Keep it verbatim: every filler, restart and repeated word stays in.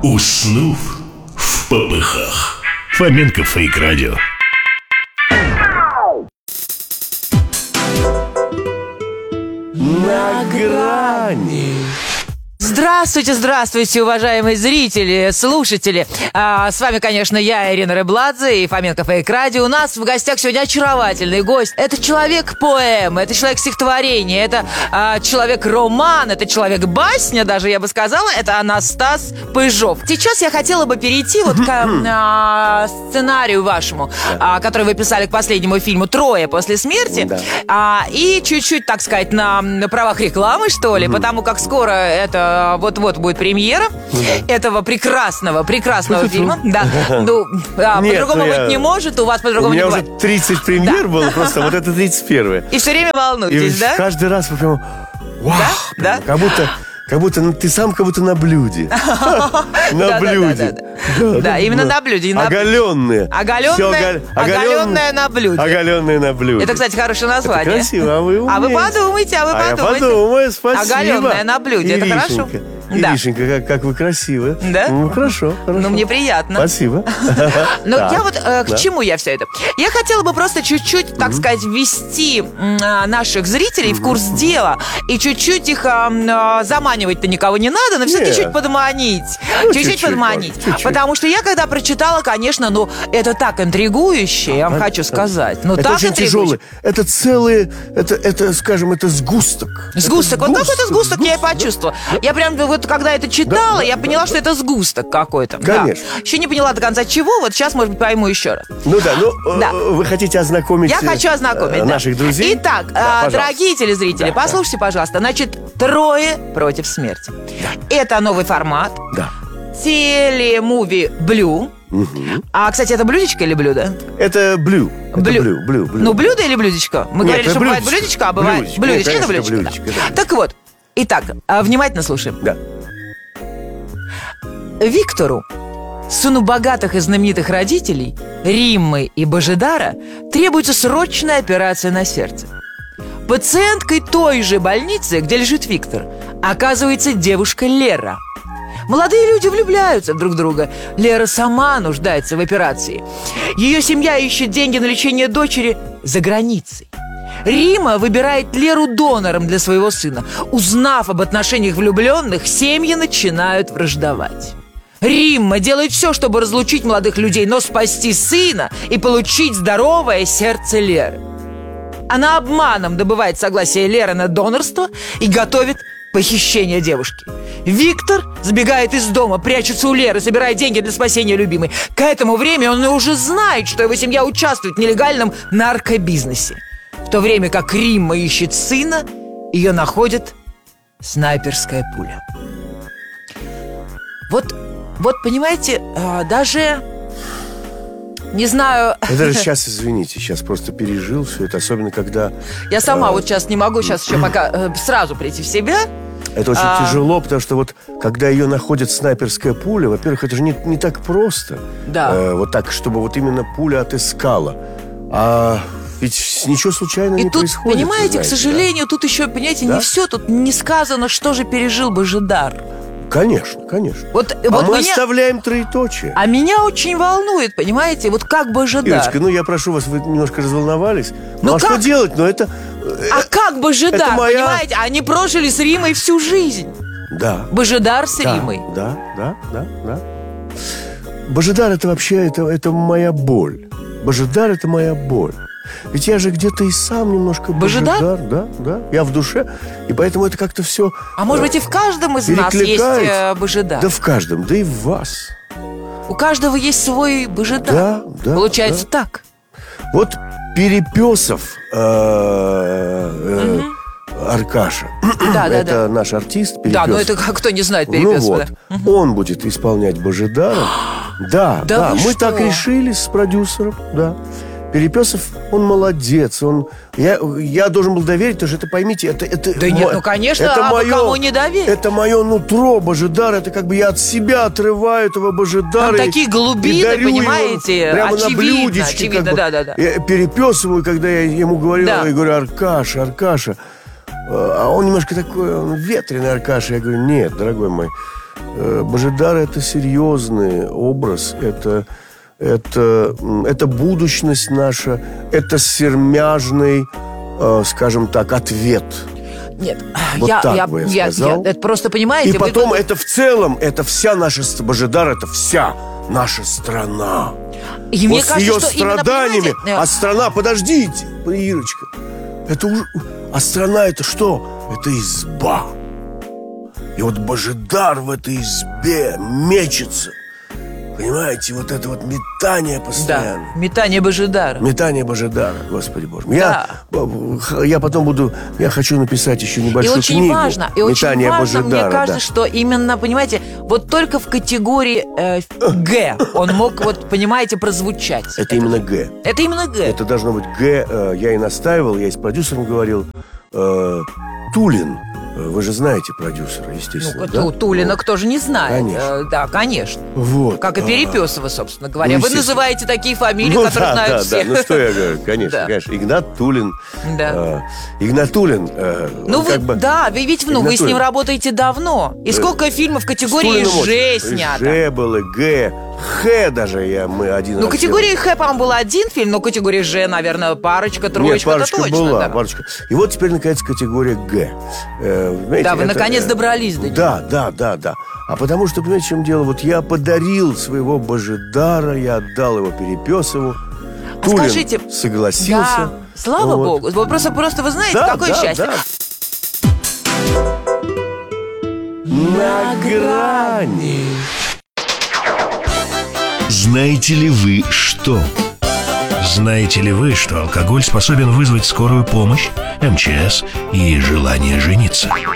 Уснув в попыхах. Фоменко Фейк Радио. На грани. Здравствуйте, здравствуйте, уважаемые зрители, слушатели. а, С вами, конечно, я, Ирина Рыбладзе и Фоменко Фейк Радио. У нас в гостях сегодня очаровательный гость. Это человек-поэма, это человек-стихотворение, это а, человек-роман, это человек-басня, даже я бы сказала. Это Анастас Пыжов. Сейчас я хотела бы перейти вот к а, сценарию вашему, а, который вы писали к последнему фильму «Трое после смерти». Да. а, И чуть-чуть, так сказать, на, на правах рекламы, что ли, потому как скоро это вот-вот будет премьера да. этого прекрасного, прекрасного фильма. Да. Ну, а, Нет, по-другому ну быть я... не может, у вас по-другому у меня не уже бывает. тридцать премьер Да. было, просто вот это тридцать первая. И все время волнуетесь, И да? каждый раз вы прям... Вау! Да? Прям, как будто... Как будто ну, ты сам как будто на блюде. На блюде. Да, именно на блюде. Оголенные. Оголенная на блюде. Оголенные на блюде. Это, кстати, хорошее название. Это красиво, а вы умеете. А вы подумайте, а вы А я подумайте. подумаю, спасибо. Оголенная на блюде, это хорошо? Да. Иришенька, как, как вы красивы. Да? Ну, хорошо, хорошо. Ну, мне приятно. Спасибо. Но Так, я вот э, к да. чему я все это? Я хотела бы просто чуть-чуть, так сказать, ввести м, а, наших зрителей в курс дела и чуть-чуть их а, а, заманивать-то никого не надо, но все-таки Нет. чуть подманить. Ну, чуть-чуть чуть-чуть, подманить. может, чуть-чуть. Потому что я когда прочитала, конечно, ну, это так интригующе, я вам хочу сказать. Ну, Это так очень интригующе. тяжелый. Это целые, это, это, скажем, это сгусток. Сгусток. Это Вот какой-то сгусток я и да. почувствовала. Я прям вот когда это читала, Да, да, я да, поняла, да. что это сгусток какой-то. Конечно. Да. Еще не поняла до конца чего, вот сейчас, может быть, пойму еще раз. Ну да, ну Да. э, вы хотите ознакомить Я э, хочу ознакомить э, да. наших друзей? Итак, Да, э, пожалуйста. дорогие телезрители, Да, послушайте, пожалуйста. Значит, «Трое против смерти». Это новый формат. Да. Телемуви «Блю». Угу. А, кстати, это блюдечко или блюдо? Это блю. Это Блю. блю, блю, блю. Ну, блюдо или блюдечко? Мы Нет, говорили, это что бывает блюдечко. блюдечко, а бывает Блюдечко. блюдечко. Нет, Это конечно, блюдечко. блюдечко, да. да. Так вот, итак, а, внимательно слушаем. Да. Виктору, сыну богатых и знаменитых родителей, Риммы и Божидара, требуется срочная операция на сердце. Пациенткой той же больницы, где лежит Виктор, оказывается девушка Лера. Молодые люди влюбляются друг в друга. Лера сама нуждается в операции. Ее семья ищет деньги на лечение дочери за границей. Рима выбирает Леру донором для своего сына. Узнав об отношениях влюбленных, семьи начинают враждовать. Римма делает все, чтобы разлучить молодых людей, но спасти сына и получить здоровое сердце Леры. Она обманом добывает согласие Леры на донорство и готовит похищение девушки. Виктор сбегает из дома, прячется у Леры, собирая деньги для спасения любимой. К этому времени он уже знает, что его семья участвует в нелегальном наркобизнесе. В то время как Римма ищет сына, ее находит снайперская пуля. Вот, вот понимаете, а, даже... Не знаю... Я даже сейчас, извините, сейчас просто пережил все это, особенно когда... Я сама а, вот сейчас не могу сейчас еще пока э, сразу прийти в себя. Это очень А. тяжело, потому что вот когда ее находит снайперская пуля, во-первых, это же не, не так просто. Да. Э, вот так, чтобы вот именно пуля отыскала. А ведь ничего случайного И не тут, происходит. понимаете, вы к знаете, сожалению, тут еще, понимаете, Да? не все, тут не сказано, что же пережил Божидар. да. Конечно, конечно. Вот, А вот мы меня, оставляем троеточие. а меня очень волнует, понимаете, вот как Божидар. Ирочка, ну я прошу вас, вы немножко разволновались. Ну Ну, а как? что делать? Ну это... А как Божидар, это моя- понимаете, они прожили с Римой всю жизнь. Да. Божидар с Да, Римой. да, да, да, да. Божидар это вообще, это, это моя боль. Божидар это моя боль. Ведь я же где-то и сам немножко Божидар? Божидар, да, да. Я в душе, и поэтому это как-то все. А может быть и в каждом из нас есть э, Божидар? Да в каждом, да и в вас. У каждого есть свой Божидар. Да, да. Получается да. так. Вот Перепесов э, э, Аркаша. Да, да, это да. наш артист Перепесов. Да, но это как кто не знает Ну Перепесова. вот, он будет исполнять Божидара. Да, Да да, вы мы что? так решили с продюсером, да. Перепесов, он молодец, он... Я, я должен был доверить, потому что это, поймите, это... это Да нет, мо- ну, конечно, это а вы моё- кому не доверить? Это мое нутро, Божидар, это как бы я от себя отрываю этого Божидара. Там и- такие и глубины, дарю ему понимаете, прямо очевидно, на блюдечке, очевидно, как бы. да-да-да. Я перепесываю, когда я ему говорю, Да. я говорю, Аркаша, Аркаша. А он немножко такой, он ветреный, Аркаша. Я говорю, нет, дорогой мой, э, Божидар — это серьезный образ, это, это, это будущность наша, это сермяжный, э, скажем так, ответ. Нет, Вот я, так я, бы я я, сказал. я- это просто понимаете. И вы- потом это в целом, это вся наша, ст- Божидар — это вся наша страна. и мне Вот с кажется, ее что именно, страданиями. понимаете, э, А страна, подождите, Ирочка, это уж... А страна — это что? Это изба. И вот Божидар в этой избе мечется. Понимаете, вот это вот метание да, постоянно. метание Божидара. Метание Божидара, Господи Боже. Я, я потом буду, я хочу написать еще И небольшую очень книгу. важно, и очень «Метание важно, Божидара», мне кажется, да. что именно, понимаете, вот только в категории э, Г он мог, вот, понимаете, прозвучать. Это именно Г. Это именно Г. Это должно быть Г. э, Я и настаивал, я и с продюсером говорил. э, Тулин. Э, Вы же знаете продюсера, естественно. Ну, да? Ту- Тулина Вот. кто же не знает? Конечно. Э, да, конечно. Вот. Как и а, Перепесова, собственно говоря. ну, Вы естественно. называете такие фамилии, Ну, которые да, знают да, все. да. Ну что я говорю, конечно, Да. конечно. Игнат Тулин. Да. э, Игнат Тулин. э, Ну, он вы, как бы да, вы ведь, ну, вы с Игнатуллин. ним работаете давно. И сколько фильмов в с категории Тулиным Ж очень. снято? Ж было, Г, Х даже я, мы один Ну, раз категории Х, по-моему, был один фильм, но категории Ж, наверное, парочка, Нет, троечка, парочка это точно. была, да. парочка. И вот теперь, наконец, категория Г. Э, знаете, Да, вы это, наконец э, добрались до нее. Да, да, да, да. А потому что, понимаете, в чем дело? Вот я подарил своего Божидара, я отдал его Перепесову. А Тулин скажите, согласился. Да, слава Вот. богу. Вот Просто, просто вы знаете, Да, какое да, счастье. да. На грани. Знаете ли вы что? Знаете ли вы, что алкоголь способен вызвать скорую помощь, эм че эс и желание жениться?